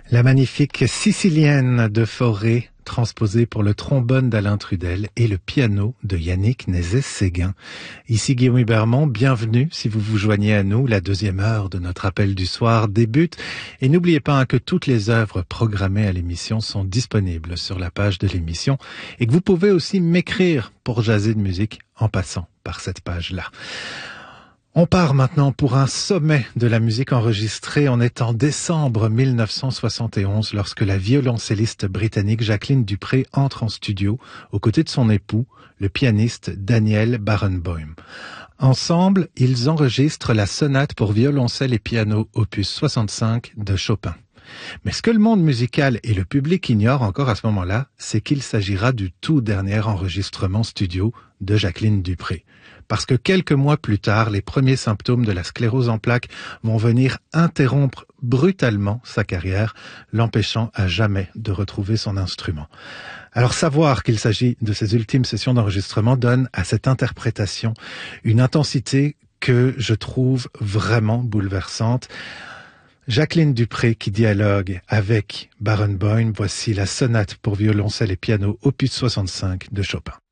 La magnifique Sicilienne de Fauré, transposée pour le trombone d'Alain Trudel et le piano de Yannick Nézet-Séguin. Ici Guillaume Hubermont, bienvenue si vous vous joignez à nous. La deuxième heure de notre appel du soir débute. Et n'oubliez pas que toutes les œuvres programmées à l'émission sont disponibles sur la page de l'émission et que vous pouvez aussi m'écrire pour jaser de musique en passant par cette page-là. On part maintenant pour un sommet de la musique enregistrée. On est en décembre 1971 lorsque la violoncelliste britannique Jacqueline du Pré entre en studio aux côtés de son époux, le pianiste Daniel Barenboim. Ensemble, ils enregistrent la sonate pour violoncelle et piano opus 65 de Chopin. Mais ce que le monde musical et le public ignorent encore à ce moment-là, c'est qu'il s'agira du tout dernier enregistrement studio de Jacqueline du Pré. Parce que quelques mois plus tard, les premiers symptômes de la sclérose en plaques vont venir interrompre brutalement sa carrière, l'empêchant à jamais de retrouver son instrument. Alors savoir qu'il s'agit de ses ultimes sessions d'enregistrement donne à cette interprétation une intensité que je trouve vraiment bouleversante. Jacqueline du Pré qui dialogue avec Barenboim, voici la sonate pour violoncelle et piano opus 65 de Chopin.